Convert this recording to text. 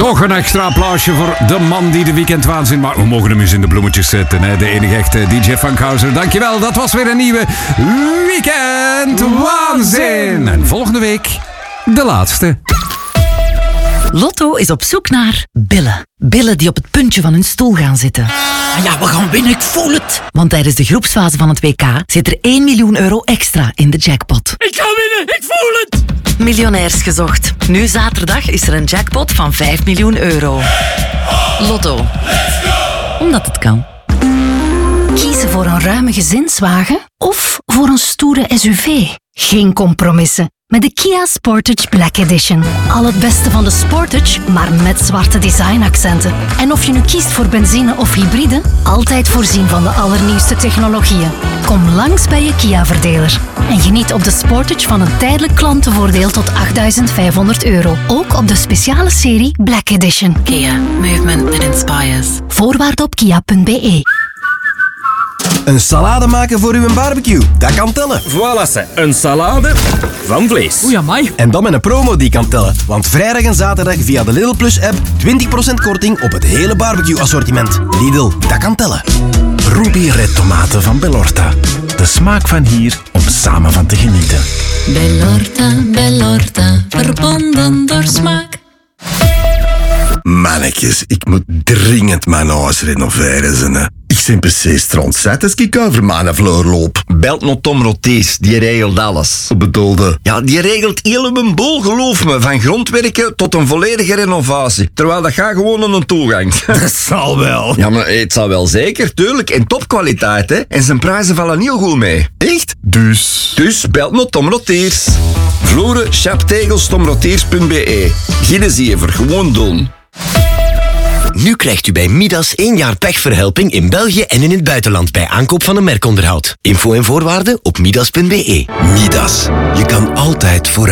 Toch een extra applausje voor de man die de weekendwaanzin maakt. We mogen hem eens in de bloemetjes zetten, hè? De enige echte DJ Funkhauser. Dankjewel, dat was weer een nieuwe weekendwaanzin. En volgende week de laatste. Lotto is op zoek naar billen. Billen die op het puntje van hun stoel gaan zitten. Ja, we gaan winnen, ik voel het. Want tijdens de groepsfase van het WK zit er 1 miljoen euro extra in de jackpot. Ik ga winnen, ik voel het. Miljonairs gezocht. Nu zaterdag is er een jackpot van 5 miljoen euro. Lotto. Omdat het kan. Kiezen voor een ruime gezinswagen of voor een stoere SUV? Geen compromissen. Met de Kia Sportage Black Edition. Al het beste van de Sportage, maar met zwarte designaccenten. En of je nu kiest voor benzine of hybride, altijd voorzien van de allernieuwste technologieën. Kom langs bij je Kia-verdeler. En geniet op de Sportage van een tijdelijk klantenvoordeel tot €8.500. Ook op de speciale serie Black Edition. Kia. Movement that inspires. Voorwaarden op kia.be. Een salade maken voor uw barbecue, dat kan tellen. Voilà, ze. Een salade van vlees. Oei, amai. En dan met een promo die kan tellen. Want vrijdag en zaterdag via de Lidl Plus app 20% korting op het hele barbecue assortiment. Lidl, dat kan tellen. Ruby Red tomaten van Bellorta. De smaak van hier om samen van te genieten. Bellorta, verbonden door smaak. Mannetjes, ik moet dringend mijn huis renoveren. Zin. Ik ben precies strontzet als ik over mijn vloer loop. Belt nog Tom Rotees, die regelt alles. Wat bedoelde? Ja, die regelt heel mijn boel, geloof me. Van grondwerken tot een volledige renovatie. Terwijl dat gaat gewoon aan een toegang. Dat zal wel. Ja, maar het zal wel zeker, tuurlijk. En topkwaliteit, hè. En zijn prijzen vallen heel goed mee. Echt? Dus belt nog Tom Rotees. Vloeren, chaptegels, tomroteers.be. Geen zever, gewoon doen. Nu krijgt u bij Midas 1 jaar pechverhelping in België en in het buitenland bij aankoop van een merkonderhoud. Info en voorwaarden op midas.be. Midas. Je kan altijd vooruit.